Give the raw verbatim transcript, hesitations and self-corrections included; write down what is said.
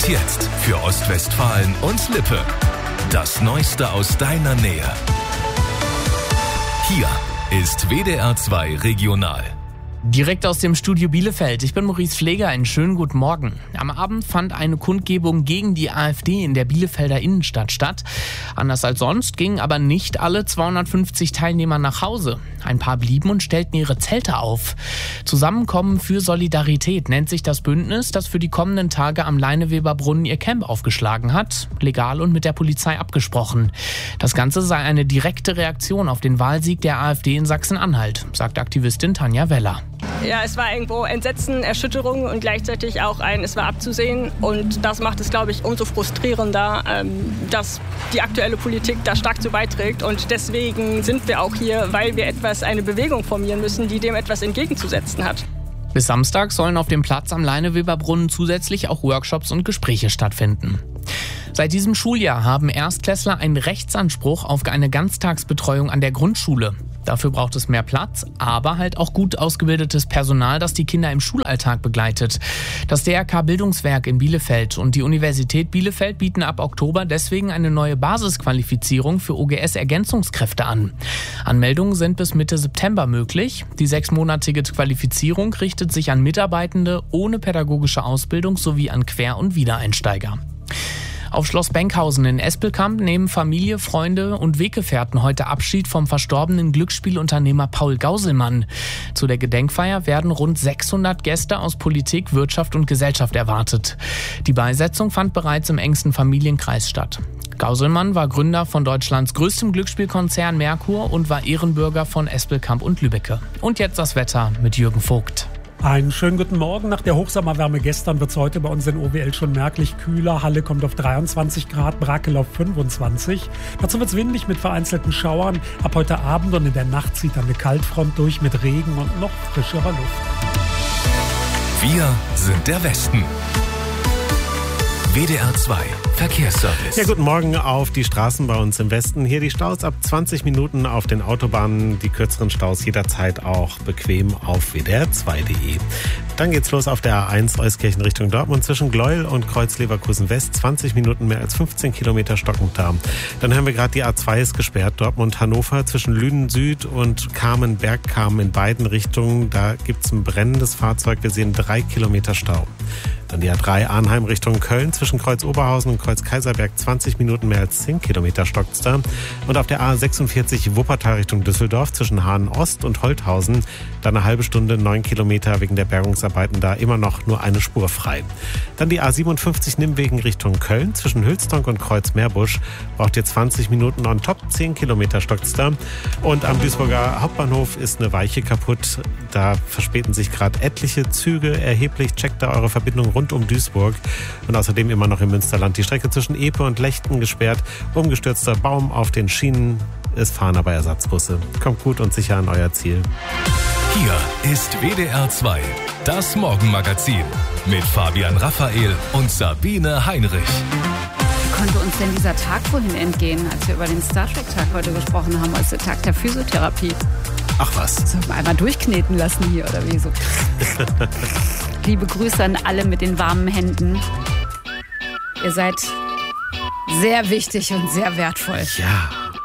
Und jetzt für Ostwestfalen und Lippe. Das Neueste aus deiner Nähe. Hier ist W D R zwei Regional. Direkt aus dem Studio Bielefeld. Ich bin Maurice Pfleger. Einen schönen guten Morgen. Am Abend fand eine Kundgebung gegen die AfD in der Bielefelder Innenstadt statt. Anders als sonst gingen aber nicht alle zweihundertfünfzig Teilnehmer nach Hause. Ein paar blieben und stellten ihre Zelte auf. Zusammenkommen für Solidarität nennt sich das Bündnis, das für die kommenden Tage am Leineweberbrunnen ihr Camp aufgeschlagen hat. Legal und mit der Polizei abgesprochen. Das Ganze sei eine direkte Reaktion auf den Wahlsieg der AfD in Sachsen-Anhalt, sagt Aktivistin Tanja Weller. Ja, es war irgendwo Entsetzen, Erschütterung und gleichzeitig auch ein, es war abzusehen. Und das macht es, glaube ich, umso frustrierender, ähm, dass die aktuelle Politik da stark zu beiträgt. Und deswegen sind wir auch hier, weil wir etwas, eine Bewegung formieren müssen, die dem etwas entgegenzusetzen hat. Bis Samstag sollen auf dem Platz am Leineweberbrunnen zusätzlich auch Workshops und Gespräche stattfinden. Seit diesem Schuljahr haben Erstklässler einen Rechtsanspruch auf eine Ganztagsbetreuung an der Grundschule. Dafür braucht es mehr Platz, aber halt auch gut ausgebildetes Personal, das die Kinder im Schulalltag begleitet. Das D R K Bildungswerk in Bielefeld und die Universität Bielefeld bieten ab Oktober deswegen eine neue Basisqualifizierung für O G S-Ergänzungskräfte an. Anmeldungen sind bis Mitte September möglich. Die sechsmonatige Qualifizierung richtet sich an Mitarbeitende ohne pädagogische Ausbildung sowie an Quer- und Wiedereinsteiger. Auf Schloss Benkhausen in Espelkamp nehmen Familie, Freunde und Weggefährten heute Abschied vom verstorbenen Glücksspielunternehmer Paul Gauselmann. Zu der Gedenkfeier werden rund sechshundert Gäste aus Politik, Wirtschaft und Gesellschaft erwartet. Die Beisetzung fand bereits im engsten Familienkreis statt. Gauselmann war Gründer von Deutschlands größtem Glücksspielkonzern Merkur und war Ehrenbürger von Espelkamp und Lübbecke. Und jetzt das Wetter mit Jürgen Vogt. Einen schönen guten Morgen. Nach der Hochsommerwärme gestern wird es heute bei uns in O W L schon merklich kühler. Halle kommt auf dreiundzwanzig Grad, Brakel auf fünfundzwanzig. Dazu wird es windig mit vereinzelten Schauern. Ab heute Abend und in der Nacht zieht dann eine Kaltfront durch mit Regen und noch frischerer Luft. Wir sind der Westen. W D R zwei Verkehrsservice. Ja, guten Morgen auf die Straßen bei uns im Westen. Hier die Staus ab zwanzig Minuten auf den Autobahnen. Die kürzeren Staus jederzeit auch bequem auf w d r zwei punkt d e. Dann geht's los auf der A eins Euskirchen Richtung Dortmund zwischen Gleuel und Kreuz Leverkusen West. zwanzig Minuten, mehr als fünfzehn Kilometer stockend da. Dann hören wir gerade, die A zwei ist gesperrt. Dortmund-Hannover zwischen Lünen Süd und Kamen-Bergkamen in beiden Richtungen. Da gibt's ein brennendes Fahrzeug. Wir sehen drei Kilometer Stau. Dann die A drei Arnheim Richtung Köln zwischen Kreuz Oberhausen und Kreuz Kaiserberg. zwanzig Minuten, mehr als zehn Kilometer stockt's da. Und auf der A sechsundvierzig Wuppertal Richtung Düsseldorf zwischen Hahn Ost und Holthausen. Dann eine halbe Stunde, neun Kilometer wegen der Bergungsarbeiten, da immer noch nur eine Spur frei. Dann die A siebenundfünfzig Nimwegen Richtung Köln zwischen Hülstonk und Kreuz Meerbusch. Braucht ihr zwanzig Minuten on top, zehn Kilometer stockt's da. Und am Duisburger Hauptbahnhof ist eine Weiche kaputt. Da verspäten sich gerade etliche Züge erheblich. Checkt da eure Verbindung rund um Duisburg. Und außerdem immer noch im Münsterland die Strecke zwischen Epe und Lechten gesperrt. Umgestürzter Baum auf den Schienen. Es fahren aber Ersatzbusse. Kommt gut und sicher an euer Ziel. Hier ist W D R zwei, das Morgenmagazin mit Fabian Raphael und Sabine Heinrich. Wie konnte uns denn dieser Tag vorhin entgehen, als wir über den Star Trek-Tag heute gesprochen haben, als der Tag der Physiotherapie? Ach was. Sollen wir einmal durchkneten lassen hier, oder wie so? Liebe Grüße an alle mit den warmen Händen. Ihr seid sehr wichtig und sehr wertvoll. Ja.